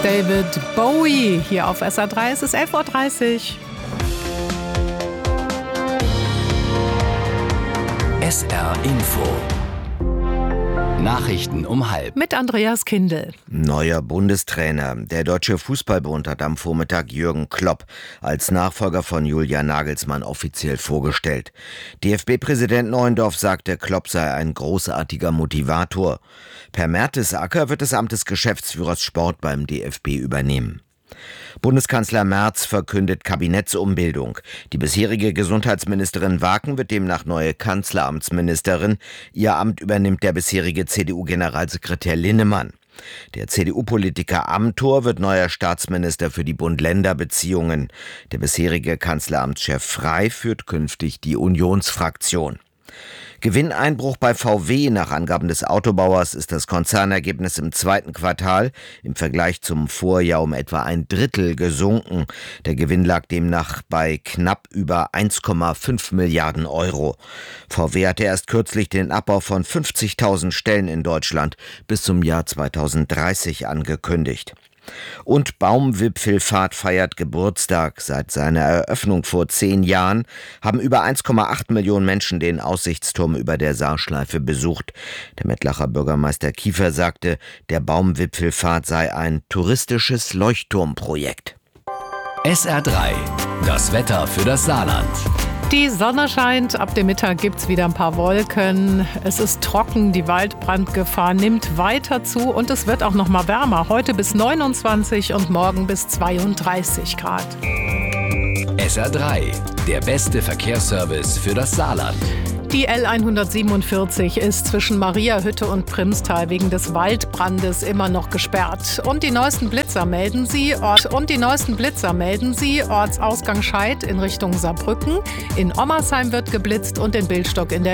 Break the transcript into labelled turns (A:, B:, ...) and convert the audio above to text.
A: David Bowie hier auf SR3. Es ist 11.30 Uhr.
B: SR Info. Nachrichten um 12:30.
A: Mit Andreas Kindl.
C: Neuer Bundestrainer. Der Deutsche Fußballbund hat am Vormittag Jürgen Klopp als Nachfolger von Julian Nagelsmann offiziell vorgestellt. DFB-Präsident Neuendorf sagte, Klopp sei ein großartiger Motivator. Per Mertesacker wird das Amt des Geschäftsführers Sport beim DFB übernehmen. Bundeskanzler Merz verkündet Kabinettsumbildung. Die bisherige Gesundheitsministerin Waken wird demnach neue Kanzleramtsministerin. Ihr Amt übernimmt der bisherige CDU-Generalsekretär Linnemann. Der CDU-Politiker Amthor wird neuer Staatsminister für die Bund-Länder-Beziehungen. Der bisherige Kanzleramtschef Frey führt künftig die Unionsfraktion. Gewinneinbruch bei VW. Nach Angaben des Autobauers ist das Konzernergebnis im zweiten Quartal im Vergleich zum Vorjahr um etwa ein Drittel gesunken. Der Gewinn lag demnach bei knapp über 1,5 Milliarden Euro. VW hatte erst kürzlich den Abbau von 50.000 Stellen in Deutschland bis zum Jahr 2030 angekündigt. Und Baumwipfelfahrt feiert Geburtstag. Seit seiner Eröffnung vor 10 Jahren haben über 1,8 Millionen Menschen den Aussichtsturm über der Saarschleife besucht. Der Mettlacher Bürgermeister Kiefer sagte, der Baumwipfelfahrt sei ein touristisches Leuchtturmprojekt.
B: SR3. Das Wetter für das Saarland.
A: Die Sonne scheint, ab dem Mittag gibt's wieder ein paar Wolken. Es ist trocken, die Waldbrandgefahr nimmt weiter zu und es wird auch noch mal wärmer. Heute bis 29 und morgen bis 32 Grad.
B: SR3. Der beste Verkehrsservice für das Saarland.
A: Die L147 ist zwischen Mariahütte und Primstal wegen des Waldbrandes immer noch gesperrt. Und die neuesten Blitzer melden Sie, Ortsausgang Scheid in Richtung Saarbrücken. In Ommersheim wird geblitzt und in Billstock in der